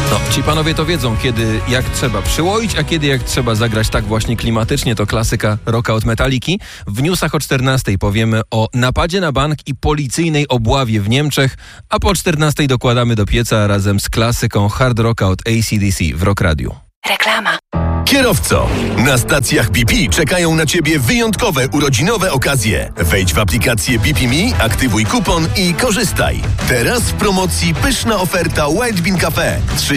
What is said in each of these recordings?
No, ci panowie to wiedzą, kiedy jak trzeba przyłoić, a kiedy jak trzeba zagrać tak właśnie klimatycznie. To klasyka Rockout Metaliki. W newsach o 14:00 powiemy o napadzie na bank i policyjnej obławie w Niemczech, a po 14:00 dokładamy do pieca razem z klasyką Hard Rockout AC/DC w Rock Radiu. Reklama. Kierowco, na stacjach BP czekają na Ciebie wyjątkowe urodzinowe okazje. Wejdź w aplikację BP Me, aktywuj kupon i korzystaj. Teraz w promocji pyszna oferta White Bean Cafe.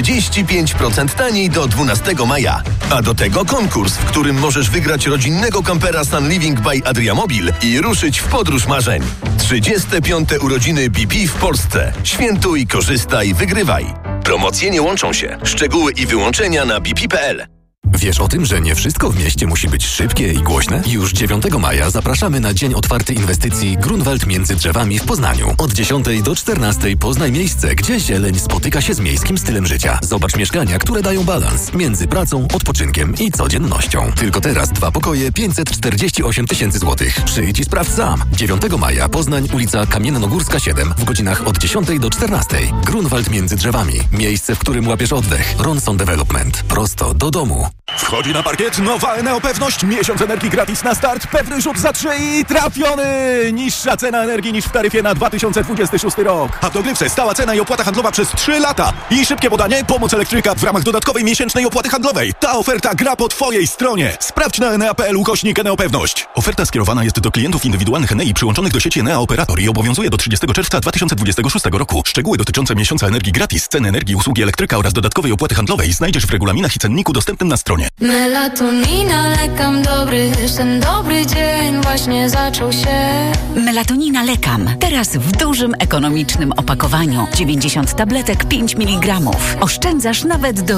35% taniej do 12 maja. A do tego konkurs, w którym możesz wygrać rodzinnego kampera Sun Living by Adriamobil i ruszyć w podróż marzeń. 35. urodziny BP w Polsce. Świętuj, korzystaj, wygrywaj. Promocje nie łączą się. Szczegóły i wyłączenia na bp.pl. Wiesz o tym, że nie wszystko w mieście musi być szybkie i głośne? Już 9 maja zapraszamy na Dzień Otwarty Inwestycji Grunwald między drzewami w Poznaniu. Od 10 do 14 poznaj miejsce, gdzie zieleń spotyka się z miejskim stylem życia. Zobacz mieszkania, które dają balans między pracą, odpoczynkiem i codziennością. Tylko teraz 2 pokoje 548 000 złotych. Przyjdź i sprawdź sam. 9 maja Poznań, ulica Kamiennogórska 7 w godzinach od 10 do 14. Grunwald między drzewami. Miejsce, w którym łapiesz oddech. Ronson Development. Prosto do domu. Wchodzi na parkiet nowa Eneo Pewność. Miesiąc energii gratis na start. Pewny rzut za 3 i trafiony! Niższa cena energii niż w taryfie na 2026 rok. A w dogrywce stała cena i opłata handlowa przez 3 lata. I szybkie podanie, pomoc elektryka w ramach dodatkowej miesięcznej opłaty handlowej. Ta oferta gra po Twojej stronie. Sprawdź na enea.pl/Eneo Pewność. Oferta skierowana jest do klientów indywidualnych Enei przyłączonych do sieci Enea Operator i obowiązuje do 30 czerwca 2026 roku. Szczegóły dotyczące miesiąca energii gratis, ceny energii, usługi elektryka oraz dodatkowej opłaty handlowej znajdziesz w regulaminach i cenniku dostępnym na stronie. Melatonina, lekam dobry, ten dobry dzień właśnie zaczął się. Melatonina Lekam. Teraz w dużym, ekonomicznym opakowaniu. 90 tabletek, 5 mg. Oszczędzasz nawet do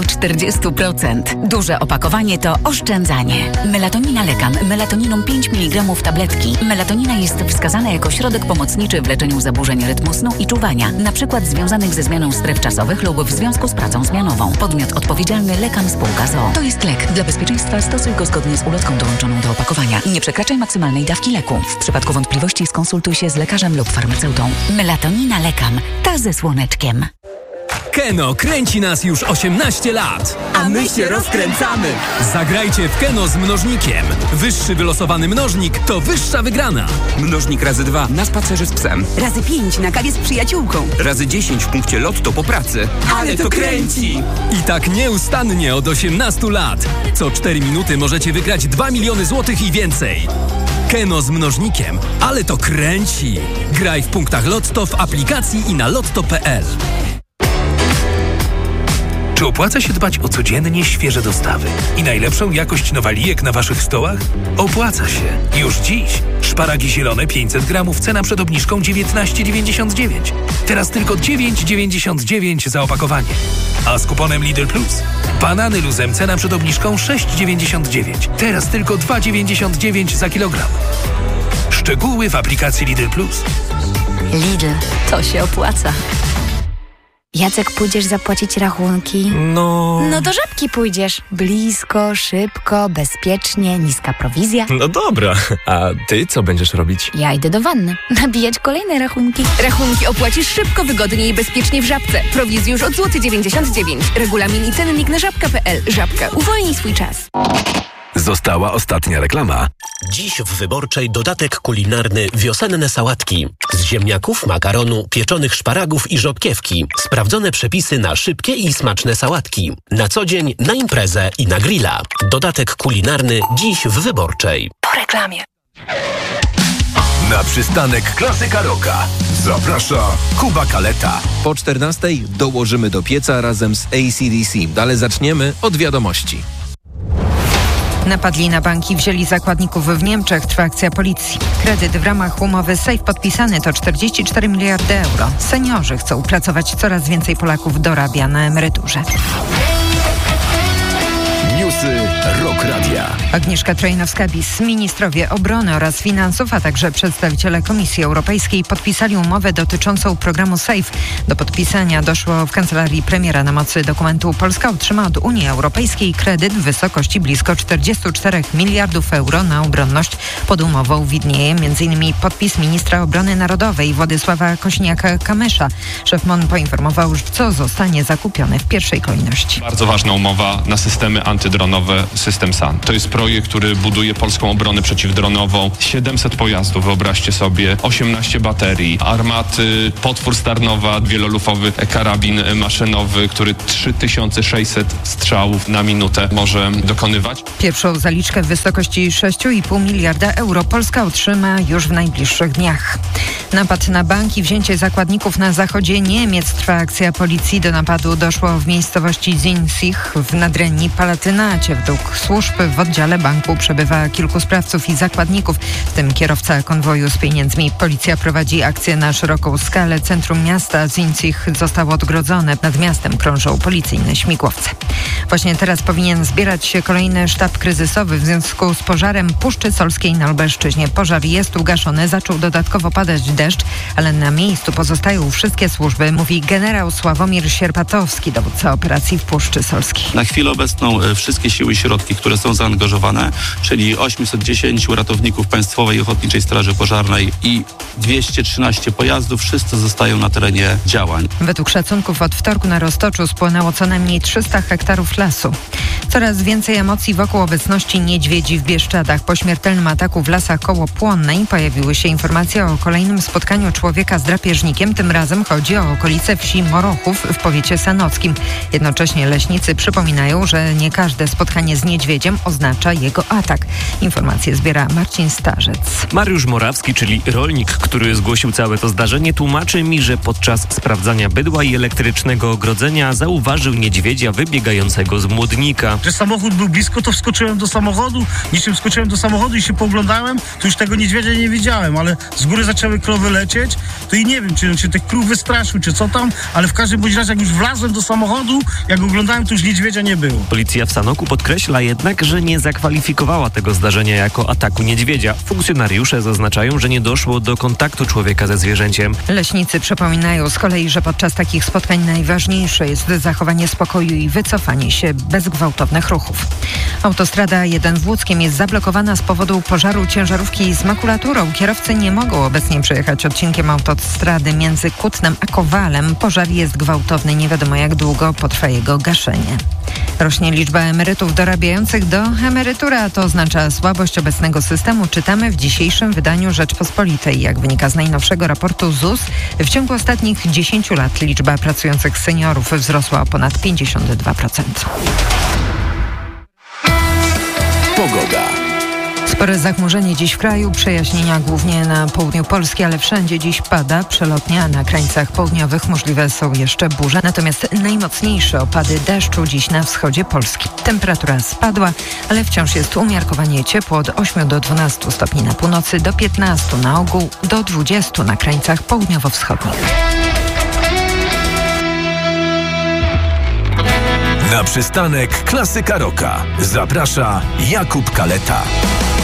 40%. Duże opakowanie to oszczędzanie. Melatonina Lekam. Melatoniną 5 mg tabletki. Melatonina jest wskazana jako środek pomocniczy w leczeniu zaburzeń rytmu snu i czuwania, na przykład związanych ze zmianą stref czasowych lub w związku z pracą zmianową. Podmiot odpowiedzialny Lekam Spółka z o.o. To jest lek. Dla bezpieczeństwa stosuj go zgodnie z ulotką dołączoną do opakowania. Nie przekraczaj maksymalnej dawki leku. W przypadku wątpliwości skonsultuj się z lekarzem lub farmaceutą. Melatonina Lekam. Ta ze słoneczkiem. Keno kręci nas już 18 lat. A my się rozkręcamy. Zagrajcie w Keno z mnożnikiem. Wyższy wylosowany mnożnik to wyższa wygrana. Mnożnik razy 2 na spacerze z psem. Razy 5 na kawie z przyjaciółką. Razy 10 w punkcie lotto po pracy. Ale to kręci! I tak nieustannie od 18 lat. Co 4 minuty możecie wygrać 2 miliony złotych i więcej. Keno z mnożnikiem. Ale to kręci. Graj w punktach Lotto, w aplikacji i na lotto.pl. Czy opłaca się dbać o codziennie świeże dostawy i najlepszą jakość nowalijek na Waszych stołach? Opłaca się. Już dziś. Szparagi zielone 500 gramów, cena przed obniżką 19,99. Teraz tylko 9,99 za opakowanie. A z kuponem Lidl Plus? Banany luzem, cena przed obniżką 6,99. Teraz tylko 2,99 za kilogram. Szczegóły w aplikacji Lidl Plus. Lidl. To się opłaca. Jacek, pójdziesz zapłacić rachunki? No do Żabki pójdziesz. Blisko, szybko, bezpiecznie, niska prowizja. No dobra, a ty co będziesz robić? Ja idę do wanny. Nabijać kolejne rachunki. Rachunki opłacisz szybko, wygodnie i bezpiecznie w Żabce. Prowizji już od złoty 99. Regulamin i cennik na żabka.pl. Żabka. Uwolnij swój czas. Została ostatnia reklama. Dziś w Wyborczej dodatek kulinarny wiosenne sałatki. Z ziemniaków, makaronu, pieczonych szparagów i rzodkiewki. Sprawdzone przepisy na szybkie i smaczne sałatki. Na co dzień, na imprezę i na grilla. Dodatek kulinarny dziś w Wyborczej. Po reklamie. Na przystanek Klasyka Rocka zaprasza Kuba Kaleta. Po 14:00 dołożymy do pieca razem z AC/DC. Ale zaczniemy od wiadomości. Napadli na banki, wzięli zakładników w Niemczech. Trwa akcja policji. Kredyt w ramach umowy SAFE podpisany to 44 miliardy euro. Seniorzy chcą pracować, coraz więcej Polaków dorabia na emeryturze. Newsy Rock Radia. Agnieszka Trojnowska-Bis, ministrowie obrony oraz finansów, a także przedstawiciele Komisji Europejskiej podpisali umowę dotyczącą programu SAFE. Do podpisania doszło w kancelarii premiera na mocy dokumentu. Polska otrzyma od Unii Europejskiej kredyt w wysokości blisko 44 miliardów euro na obronność. Pod umową widnieje m.in. podpis ministra obrony narodowej Władysława Kosiniaka-Kamysza. Szef MON poinformował, co zostanie zakupione w pierwszej kolejności. Bardzo ważna umowa na systemy antydronowe, system SAN. To jest projekt, który buduje polską obronę przeciwdronową. 700 pojazdów, wyobraźcie sobie, 18 baterii, armaty, potwór Starnowa, wielolufowy karabin maszynowy, który 3600 strzałów na minutę może dokonywać. Pierwszą zaliczkę w wysokości 6,5 miliarda euro Polska otrzyma już w najbliższych dniach. Napad na bank i wzięcie zakładników na zachodzie Niemiec trwa akcja policji. Do napadu doszło w miejscowości Zinzig w nadrenii Palatynacie. Według służb w oddziale banku przebywa kilku sprawców i zakładników, w tym kierowca konwoju z pieniędzmi. Policja prowadzi akcję na szeroką skalę. Centrum miasta Zinzig zostało odgrodzone. Nad miastem krążą policyjne śmigłowce. Właśnie teraz powinien zbierać się kolejny sztab kryzysowy w związku z pożarem Puszczy Solskiej na Lubelszczyźnie. Pożar jest ugaszony, zaczął dodatkowo padać deszcz, ale na miejscu pozostają wszystkie służby, mówi generał Sławomir Sierpatowski, dowódca operacji w Puszczy Solskiej. Na chwilę obecną wszystkie siły i środki, które są zaangażowane, czyli 810 ratowników Państwowej Ochotniczej Straży Pożarnej i 213 pojazdów, wszyscy zostają na terenie działań. Według szacunków od wtorku na Roztoczu spłonęło co najmniej 300 hektarów lasu. Coraz więcej emocji wokół obecności niedźwiedzi w Bieszczadach. Po śmiertelnym ataku w lasach koło Płonnej pojawiły się informacje o kolejnym spotkaniu człowieka z drapieżnikiem. Tym razem chodzi o okolice wsi Morochów w powiecie sanockim. Jednocześnie leśnicy przypominają, że nie każde spotkanie z niedźwiedziem oznacza jego atak. Informacje zbiera Marcin Starzec. Mariusz Morawski, czyli rolnik, który zgłosił całe to zdarzenie, tłumaczy mi, że podczas sprawdzania bydła i elektrycznego ogrodzenia zauważył niedźwiedzia wybiegającego z młodnika. Że samochód był blisko, to wskoczyłem do samochodu. Niczym wskoczyłem do samochodu i się pooglądałem, to już tego niedźwiedzia nie widziałem, ale z góry zaczęły krowy lecieć, to i nie wiem, czy on się tych krów wystraszył, czy co tam, ale w każdym bądź razie, jak już wlazłem do samochodu, jak oglądałem, to już niedźwiedzia nie było. Policja w Sanoku podkreśla jednak, że nie zakwalifikowała tego zdarzenia jako ataku niedźwiedzia. Funkcjonariusze zaznaczają, że nie doszło do kontaktu człowieka ze zwierzęciem. Leśnicy przypominają z kolei, że podczas takich spotkań najważniejsze jest zachowanie spokoju i wycofanie się bez gwałtownych ruchów. Autostrada 1 w Łódzkiem jest zablokowana z powodu pożaru ciężarówki z makulaturą. Kierowcy nie mogą obecnie przejechać odcinkiem autostrady między Kutnem a Kowalem. Pożar jest gwałtowny, nie wiadomo jak długo potrwa jego gaszenie. Rośnie liczba emerytów dorabiających do emerytury, a to oznacza słabość obecnego systemu. Czytamy w dzisiejszym wydaniu Rzeczpospolitej. Jak wynika z najnowszego raportu ZUS, w ciągu ostatnich 10 lat liczba pracujących seniorów wzrosła o ponad 52%. Pogoda. Spore zachmurzenie dziś w kraju, przejaśnienia głównie na południu Polski, ale wszędzie dziś pada przelotnie, a na krańcach południowych możliwe są jeszcze burze. Natomiast najmocniejsze opady deszczu dziś na wschodzie Polski. Temperatura spadła, ale wciąż jest umiarkowanie ciepło od 8 do 12 stopni na północy, do 15 na ogół, do 20 na krańcach południowo-wschodnich. Na przystanek Klasyka Rocka zaprasza Jakub Kaleta.